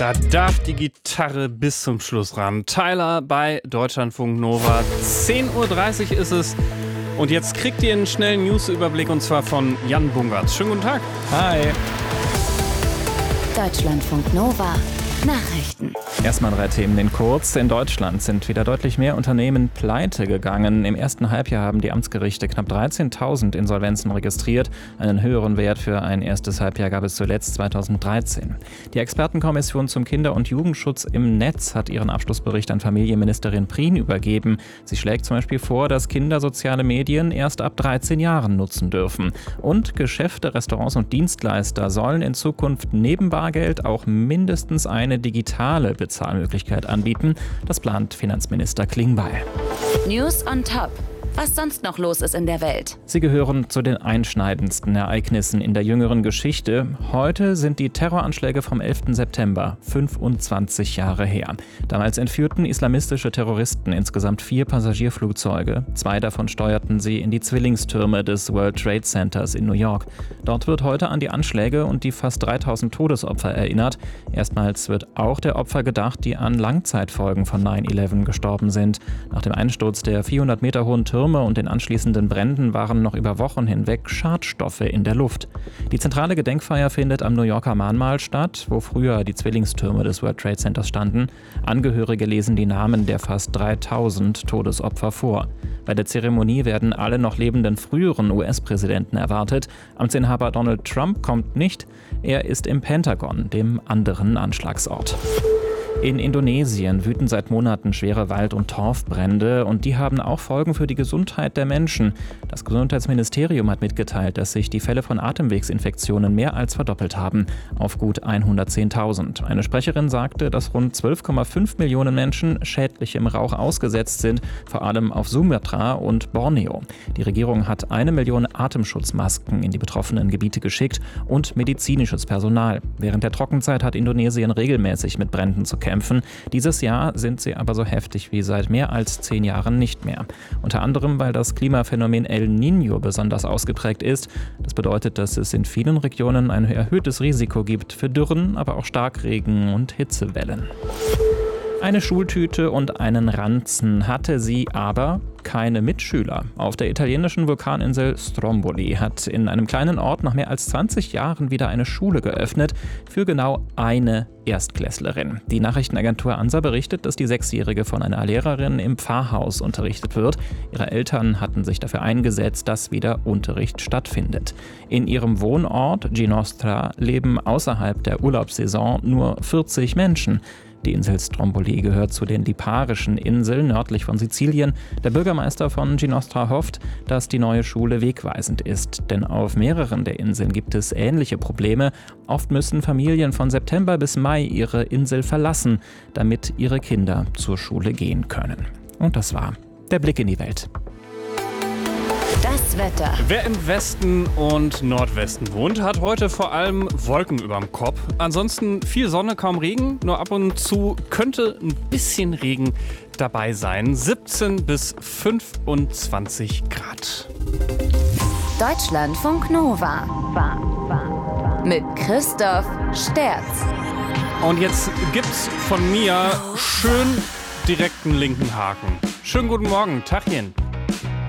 Da darf die Gitarre bis zum Schluss ran. Tyler bei Deutschlandfunk Nova. 10:30 Uhr ist es. Und jetzt kriegt ihr einen schnellen Newsüberblick und zwar von Jan Bungartz. Schönen guten Tag. Hi. Deutschlandfunk Nova. Nachrichten. Erstmal 3 Themen in kurz. In Deutschland sind wieder deutlich mehr Unternehmen pleite gegangen. Im ersten Halbjahr haben die Amtsgerichte knapp 13.000 Insolvenzen registriert. Einen höheren Wert für ein erstes Halbjahr gab es zuletzt 2013. Die Expertenkommission zum Kinder- und Jugendschutz im Netz hat ihren Abschlussbericht an Familienministerin Prien übergeben. Sie schlägt zum Beispiel vor, dass Kinder soziale Medien erst ab 13 Jahren nutzen dürfen. Und Geschäfte, Restaurants und Dienstleister sollen in Zukunft neben Bargeld auch mindestens eine digitale Bezahlmöglichkeit anbieten. Das plant Finanzminister Klingbeil. News on Top. Was sonst noch los ist in der Welt. Sie gehören zu den einschneidendsten Ereignissen in der jüngeren Geschichte. Heute sind die Terroranschläge vom 11. September 25 Jahre her. Damals entführten islamistische Terroristen insgesamt 4 Passagierflugzeuge. 2 davon steuerten sie in die Zwillingstürme des World Trade Centers in New York. Dort wird heute an die Anschläge und die fast 3000 Todesopfer erinnert. Erstmals wird auch der Opfer gedacht, die an Langzeitfolgen von 9/11 gestorben sind. Nach dem Einsturz der 400 Meter hohen Türme und den anschließenden Bränden waren noch über Wochen hinweg Schadstoffe in der Luft. Die zentrale Gedenkfeier findet am New Yorker Mahnmal statt, wo früher die Zwillingstürme des World Trade Centers standen. Angehörige lesen die Namen der fast 3000 Todesopfer vor. Bei der Zeremonie werden alle noch lebenden früheren US-Präsidenten erwartet. Amtsinhaber Donald Trump kommt nicht. Er ist im Pentagon, dem anderen Anschlagsort. In Indonesien wüten seit Monaten schwere Wald- und Torfbrände und die haben auch Folgen für die Gesundheit der Menschen. Das Gesundheitsministerium hat mitgeteilt, dass sich die Fälle von Atemwegsinfektionen mehr als verdoppelt haben, auf gut 110.000. Eine Sprecherin sagte, dass rund 12,5 Millionen Menschen schädlichem Rauch ausgesetzt sind, vor allem auf Sumatra und Borneo. Die Regierung hat 1 Million Atemschutzmasken in die betroffenen Gebiete geschickt und medizinisches Personal. Während der Trockenzeit hat Indonesien regelmäßig mit Bränden zu kämpfen. Dieses Jahr sind sie aber so heftig wie seit mehr als 10 Jahren nicht mehr. Unter anderem, weil das Klimaphänomen El Niño besonders ausgeprägt ist. Das bedeutet, dass es in vielen Regionen ein erhöhtes Risiko gibt für Dürren, aber auch Starkregen und Hitzewellen. Eine Schultüte und einen Ranzen hatte sie, aber keine Mitschüler. Auf der italienischen Vulkaninsel Stromboli hat in einem kleinen Ort nach mehr als 20 Jahren wieder eine Schule geöffnet für genau eine Erstklässlerin. Die Nachrichtenagentur ANSA berichtet, dass die 6-Jährige von einer Lehrerin im Pfarrhaus unterrichtet wird. Ihre Eltern hatten sich dafür eingesetzt, dass wieder Unterricht stattfindet. In ihrem Wohnort Ginostra leben außerhalb der Urlaubssaison nur 40 Menschen. Die Insel Stromboli gehört zu den Liparischen Inseln nördlich von Sizilien. Der Bürgermeister von Ginostra hofft, dass die neue Schule wegweisend ist. Denn auf mehreren der Inseln gibt es ähnliche Probleme. Oft müssen Familien von September bis Mai ihre Insel verlassen, damit ihre Kinder zur Schule gehen können. Und das war der Blick in die Welt. Das Wetter. Wer im Westen und Nordwesten wohnt, hat heute vor allem Wolken überm Kopf. Ansonsten viel Sonne, kaum Regen. Nur ab und zu könnte ein bisschen Regen dabei sein. 17 bis 25 Grad. Deutschlandfunk Nova. Mit Christoph Sterz. Und jetzt gibt's von mir schön direkten linken Haken. Schönen guten Morgen, Tachchen.